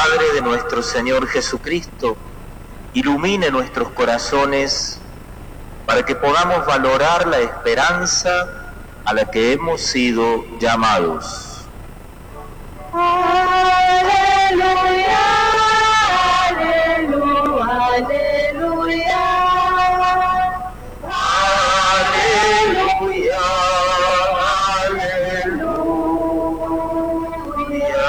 Padre de nuestro Señor Jesucristo, ilumine nuestros corazones para que podamos valorar la esperanza a la que hemos sido llamados. Aleluya, aleluya, aleluya. Aleluya, aleluya.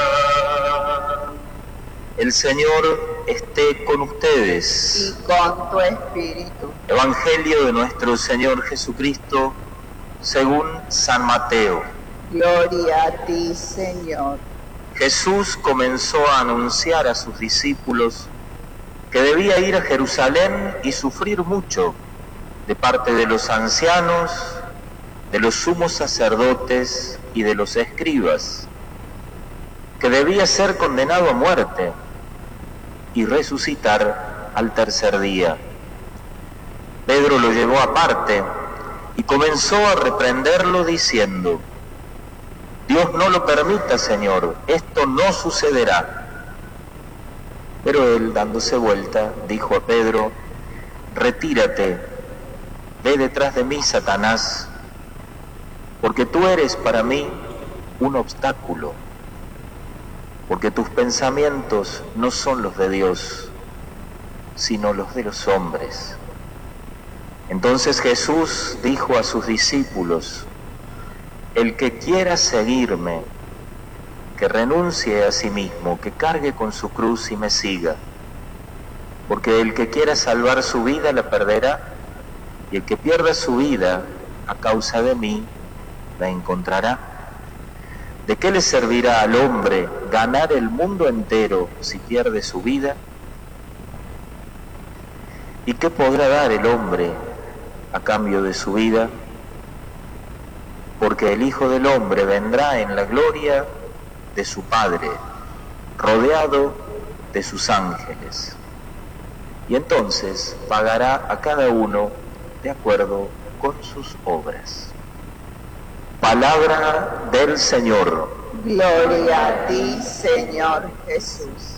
El Señor esté con ustedes. Y con tu espíritu. Evangelio de nuestro Señor Jesucristo según San Mateo. Gloria a ti, Señor. Jesús comenzó a anunciar a sus discípulos que debía ir a Jerusalén y sufrir mucho de parte de los ancianos, de los sumos sacerdotes y de los escribas, que debía ser condenado a muerte y resucitar al tercer día. Pedro lo llevó aparte y comenzó a reprenderlo diciendo: Dios no lo permita, Señor, esto no sucederá. Pero él, dándose vuelta, dijo a Pedro: retírate, ve detrás de mí, Satanás, porque tú eres para mí un obstáculo, porque tus pensamientos no son los de Dios, sino los de los hombres. Entonces Jesús dijo a sus discípulos: el que quiera seguirme, que renuncie a sí mismo, que cargue con su cruz y me siga. Porque el que quiera salvar su vida la perderá, y el que pierda su vida a causa de mí la encontrará. ¿De qué le servirá al hombre ganar el mundo entero si pierde su vida? ¿Y qué podrá dar el hombre a cambio de su vida? Porque el Hijo del Hombre vendrá en la gloria de su Padre, rodeado de sus ángeles. Y entonces pagará a cada uno de acuerdo con sus obras. Palabra del Señor. Gloria a ti, Señor Jesús.